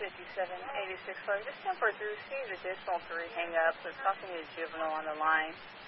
5786. Sorry, just jump right through. See the additional 3 hang up. So talking to a juvenile on the line.